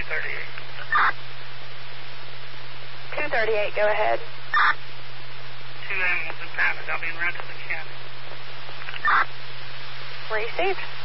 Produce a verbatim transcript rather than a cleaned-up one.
thirty-eight. two thirty-eight, go ahead. Two animals impounded. I'll be in Renton County. Received.